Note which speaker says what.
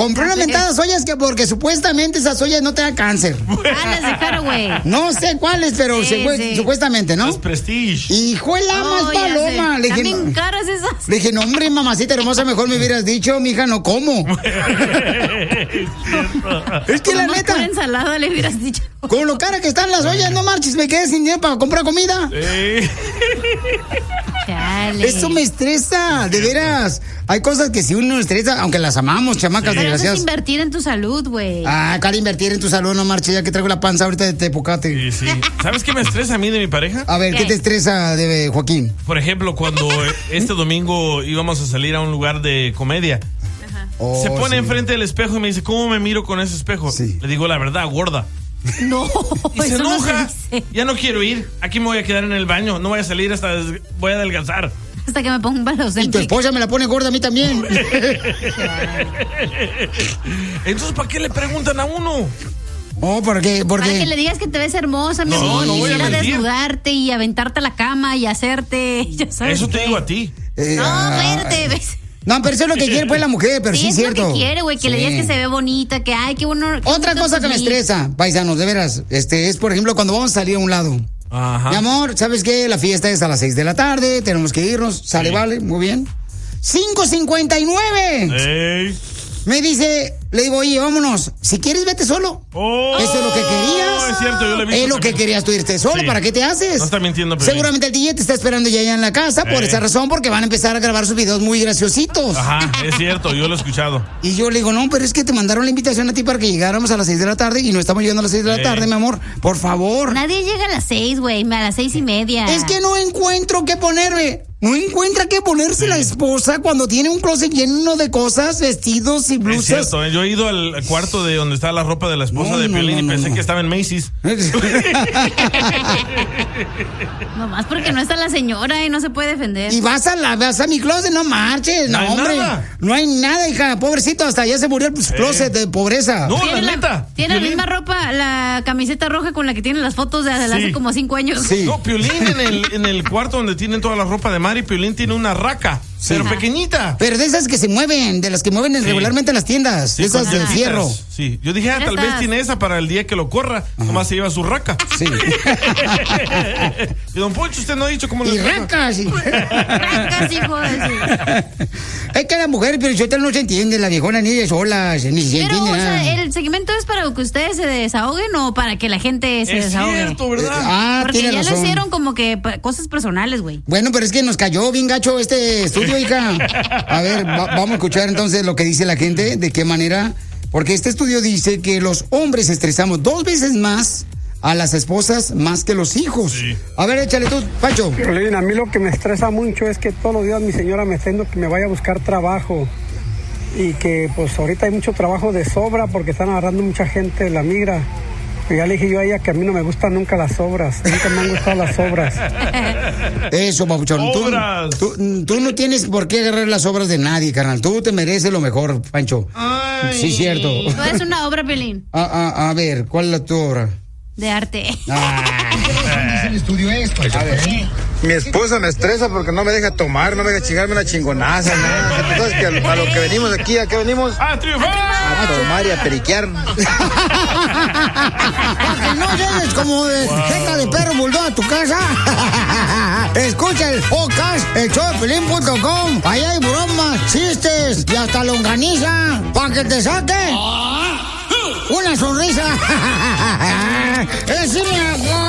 Speaker 1: Compré unas mentadas ollas que porque supuestamente esas ollas no te dan cáncer.
Speaker 2: Las de Haraway.
Speaker 1: No sé cuáles, pero supuestamente, ¿no?
Speaker 3: Es Prestige.
Speaker 1: Hijo de la más paloma. Le dije,
Speaker 2: ¿Están bien caras esas?
Speaker 1: Le dije, no, hombre, mamacita hermosa, mejor me hubieras dicho, mija, no como. Es que la neta.
Speaker 2: Con ensalada le hubieras dicho.
Speaker 1: Con lo cara que están las ollas, no marches, me quedé sin dinero para comprar comida.
Speaker 2: Chale.
Speaker 1: Eso me estresa, de veras. Hay cosas que si uno estresa, aunque las amamos, chamacas desgraciadas.
Speaker 2: Eso es invertir en tu salud, güey.
Speaker 1: Ah, cara, invertir en tu salud, no marches, ya que traigo la panza ahorita de tepocate.
Speaker 3: Sí. ¿Sabes qué me estresa a mí de mi pareja?
Speaker 1: A ver, ¿qué te estresa de Joaquín?
Speaker 3: Por ejemplo, cuando este domingo íbamos a salir a un lugar de comedia. Se pone enfrente del espejo y me dice, ¿cómo me miro con ese espejo?
Speaker 1: Sí.
Speaker 3: Le digo la verdad, gorda.
Speaker 2: No,
Speaker 3: y se enoja.
Speaker 2: No se
Speaker 3: ya no quiero ir. Aquí me voy a quedar en el baño. No voy a salir hasta voy a adelgazar.
Speaker 2: Hasta que me ponga los
Speaker 1: Y tu esposa me la pone gorda a mí también.
Speaker 3: Entonces, ¿para qué le preguntan a uno?
Speaker 1: Oh, ¿por qué?
Speaker 2: Para que le digas que te ves hermosa, mi amor.
Speaker 3: No voy a
Speaker 2: ir a
Speaker 3: mentir.
Speaker 2: desnudarte y aventarte a la cama y hacerte. Ya sabes.
Speaker 3: Eso te digo a ti.
Speaker 2: No, espérate, ¿ves?
Speaker 1: No, pero eso es lo que quiere pues la mujer, pero sí es cierto.
Speaker 2: Es lo que quiere, güey, que le digas que se ve bonita, que ay, qué bueno.
Speaker 1: Otra cosa que me estresa, paisanos, de veras, es por ejemplo cuando vamos a salir a un lado.
Speaker 3: Ajá.
Speaker 1: Mi amor, ¿sabes qué? La fiesta es a las 6 de la tarde, tenemos que irnos, sale, vale, muy bien. 5:59.
Speaker 3: Ey.
Speaker 1: Me dice, le digo, oye, vámonos. Si quieres, vete solo.
Speaker 3: Oh,
Speaker 1: eso es lo que querías.
Speaker 3: Es cierto, yo lo he visto.
Speaker 1: Es lo que querías tú irte solo.
Speaker 3: Sí.
Speaker 1: ¿Para qué te haces?
Speaker 3: No está mintiendo, pero
Speaker 1: seguramente el DJ te está esperando ya en la casa por esa razón, porque van a empezar a grabar sus videos muy graciositos.
Speaker 3: Ajá, es cierto, yo lo he escuchado.
Speaker 1: Y yo le digo, no, pero es que te mandaron la invitación a ti para que llegáramos a las 6 de la tarde y no estamos llegando a las 6 de la tarde, mi amor. Por favor.
Speaker 2: Nadie llega a las 6, güey, a las 6:30.
Speaker 1: Es que no encuentro qué ponerme. No encuentra qué ponerse la esposa cuando tiene un closet lleno de cosas, vestidos y blusas.
Speaker 3: Es cierto, yo he ido al cuarto de donde está la ropa de la esposa de Piolín y pensé que estaba en Macy's.
Speaker 2: Nomás porque no está la señora y no se puede defender.
Speaker 1: Y vas a mi closet, no marches, no, hombre. No hay nada, hija, pobrecito, hasta ya se murió el closet de pobreza.
Speaker 3: No, la neta.
Speaker 2: Tiene
Speaker 3: Piolín.
Speaker 2: la misma ropa, la camiseta roja con la que tiene las fotos de hace como 5 años.
Speaker 1: Sí.
Speaker 3: No, Piolín en el cuarto donde tienen toda la ropa de Mari, Piolín tiene una raca, pero pequeñita.
Speaker 1: Pero de esas que se mueven, de las que mueven regularmente en las tiendas, de esas de fierro.
Speaker 3: Sí, yo dije, tal vez tiene esa para el día que lo corra, nomás se lleva su raca.
Speaker 1: Sí.
Speaker 3: Y don Poncho, usted no ha dicho cómo
Speaker 1: Y
Speaker 3: lo
Speaker 1: racas.
Speaker 2: Racas, hijo de su.
Speaker 1: Es que la mujer, pero yo no se entiende, la viejona ni ella sola, ni se
Speaker 2: Pero,
Speaker 1: entiende
Speaker 2: o
Speaker 1: nada.
Speaker 2: sea, ¿el segmento es para que ustedes se desahoguen o para que la gente se desahogue?
Speaker 3: Es cierto, ¿verdad?
Speaker 2: Porque
Speaker 1: tiene
Speaker 2: ya
Speaker 1: razón.
Speaker 2: lo hicieron como que cosas personales, güey.
Speaker 1: Bueno, pero es que nos cayó bien gacho este estudio, hija. A ver, vamos a escuchar entonces lo que dice la gente, de qué manera. Porque este estudio dice que los hombres estresamos 2 veces más a las esposas más que los hijos. Sí. A ver, échale tú, Pancho.
Speaker 4: Piolín, a mí lo que me estresa mucho es que todos los días mi señora me está diciendo que me vaya a buscar trabajo. Y que pues ahorita hay mucho trabajo de sobra porque están agarrando mucha gente de la migra. Y ya le dije yo a ella que a mí no me gustan nunca las obras. Nunca me han gustado las obras.
Speaker 1: Eso, papuchón. Tú no tienes por qué agarrar las obras de nadie, carnal. Tú te mereces lo mejor, Pancho.
Speaker 3: Ay.
Speaker 1: Sí, cierto.
Speaker 2: Tú eres una obra, Pelín.
Speaker 1: A ver, ¿cuál es tu obra?
Speaker 2: De arte.
Speaker 1: El estudio es, Pancho. A ver.
Speaker 5: Mi esposa me estresa porque no me deja tomar, no me deja chingarme una chingonaza, nada. Tú sabes que a lo que venimos aquí, ¿a qué venimos?
Speaker 3: ¡A triunfar!
Speaker 5: A tomar y a periquear.
Speaker 1: Para que no llegues como de jeca de perro bulldog a tu casa. Escucha el podcast, elshowdepiolín.com. Allá hay bromas, chistes y hasta longaniza. Para que te saque una sonrisa. ¡Es